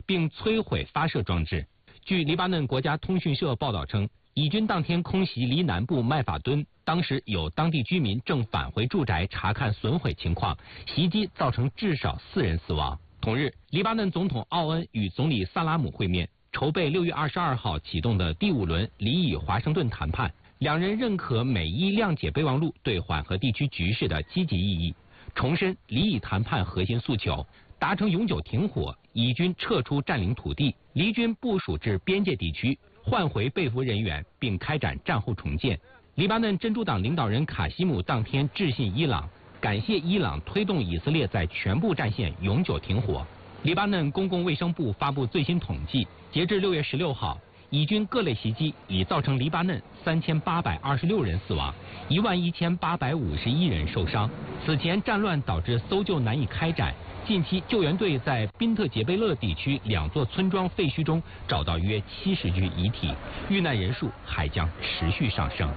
并摧毁发射装置。据黎巴嫩国家通讯社报道称，以军当天空袭黎南部麦法敦，当时有当地居民正返回住宅查看损毁情况，袭击造成至少4人死亡。同日，黎巴嫩总统奥恩与总理萨拉姆会面，筹备6月22号启动的第5轮黎以华盛顿谈判。两人认可美伊谅解备忘录对缓和地区局势的积极意义，重申黎以谈判核心诉求，达成永久停火，以军撤出占领土地，黎军部署至边界地区，换回被俘人员，并开展战后重建。黎巴嫩真主党领导人卡西姆当天致信伊朗，感谢伊朗推动以色列在全部战线永久停火。黎巴嫩公共卫生部发布最新统计，截至6月16号，以军各类袭击已造成黎巴嫩3826人死亡，11851人受伤。此前战乱导致搜救难以开展，近期救援队在宾特杰贝勒地区2座村庄废墟中找到约70具遗体，遇难人数还将持续上升。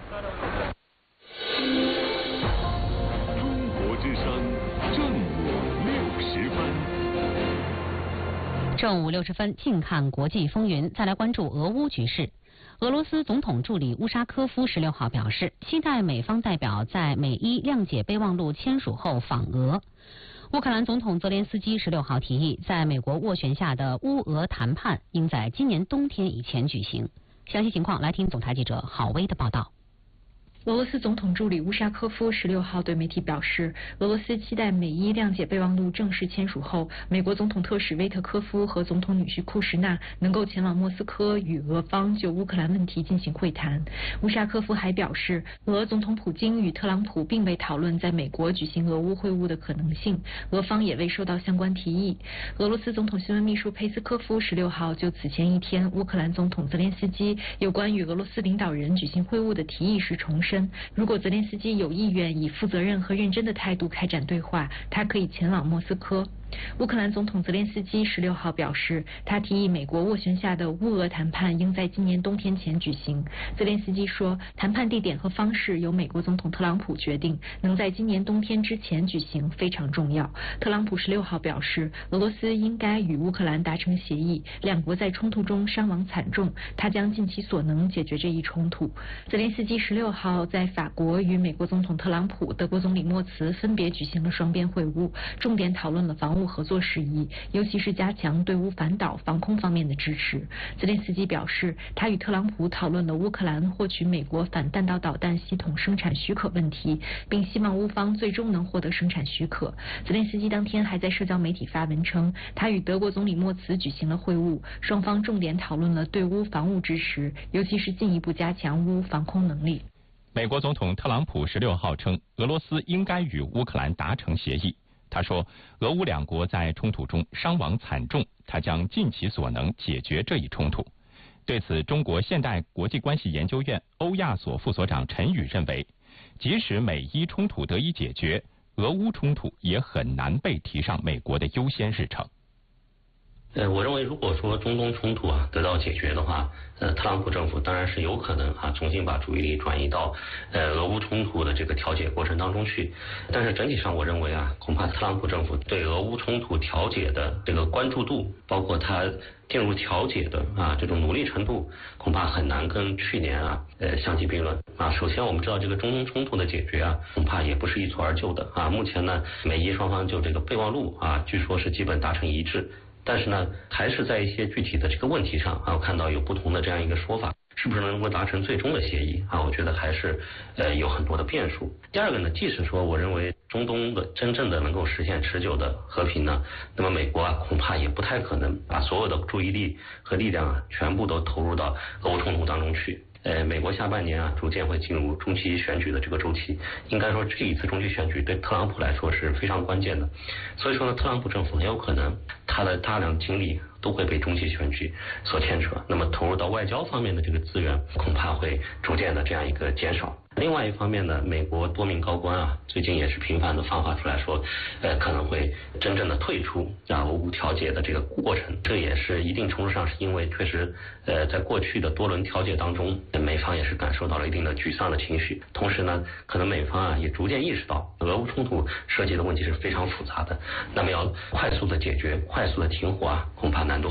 中国之声正午60分。 正午60分，近看国际风云，再来关注俄乌局势。俄罗斯总统助理乌沙科夫16号表示，期待美方代表在美伊谅解备忘录签署后访俄。乌克兰总统泽连斯基16号提议，在美国斡旋下的乌俄谈判应在今年冬天以前举行。详细情况来听总台记者郝薇的报道。 俄罗斯总统助理乌沙科夫16号对媒体表示，俄罗斯期待美伊谅解备忘录正式签署后，美国总统特使威特科夫和总统女婿库什纳能够前往莫斯科与俄方就乌克兰问题进行会谈。乌沙科夫还表示，俄总统普京与特朗普并未讨论在美国举行俄乌会晤的可能性，俄方也未收到相关提议。俄罗斯总统新闻秘书佩斯科夫16号就此前一天乌克兰总统泽连斯基有关与俄罗斯领导人举行会晤的提议时重申，如果泽连斯基有意愿以负责任和认真的态度开展对话，他可以前往莫斯科。乌克兰总统泽连斯基16号表示，他提议美国斡旋下的乌俄谈判应在今年冬天前举行。泽连斯基说，谈判地点和方式由美国总统特朗普决定，能在今年冬天之前举行非常重要。特朗普16号表示，俄罗斯应该与乌克兰达成协议，两国在冲突中伤亡惨重，他将尽其所能解决这一冲突。泽连斯基16号在法国与美国总统特朗普、德国总理默茨分别举行了双边会晤，重点讨论了防务合作事宜，尤其是加强对乌反导防空方面的支持。泽连斯基表示，他与特朗普讨论了乌克兰获取美国反弹道导弹系统生产许可问题，并希望乌方最终能获得生产许可。泽连斯基当天还在社交媒体发文称，他与德国总理默茨举行了会晤，双方重点讨论了对乌防务支持，尤其是进一步加强乌防空能力。 美国总统特朗普16号称，俄罗斯应该与乌克兰达成协议。他说，俄乌两国在冲突中伤亡惨重，他将尽其所能解决这一冲突。对此，中国现代国际关系研究院欧亚所副所长陈宇认为，即使美伊冲突得以解决，俄乌冲突也很难被提上美国的优先日程。 我认为，如果说中东冲突得到解决的话，特朗普政府当然是有可能重新把注意力转移到俄乌冲突的这个调解过程当中去。但是整体上，我认为恐怕特朗普政府对俄乌冲突调解的这个关注度，包括他进入调解的这种努力程度，恐怕很难跟去年相提并论首先，我们知道这个中东冲突的解决恐怕也不是一蹴而就的目前呢，美伊双方就这个备忘录据说是基本达成一致。但是呢，还是在一些具体的这个问题上我看到有不同的这样一个说法，是不是能够达成最终的协议我觉得还是有很多的变数。第二个呢，即使说我认为中东的真正的能够实现持久的和平呢，那么美国恐怕也不太可能把所有的注意力和力量全部都投入到俄乌冲突当中去。美国下半年逐渐会进入中期选举的这个周期，应该说这一次中期选举对特朗普来说是非常关键的。所以说呢，特朗普政府很有可能他的大量精力都会被中期选举所牵扯，那么投入到外交方面的这个资源恐怕会逐渐的这样一个减少。另外一方面呢，美国多名高官最近也是频繁的放话出来说，可能会真正的退出俄乌调解的这个过程。这也是一定程度上是因为确实在过去的多轮调解当中，美方也是感受到了一定的沮丧的情绪。同时呢，可能美方也逐渐意识到俄乌冲突涉及的问题是非常复杂的，那么要快速的解决、快速的停火恐怕难度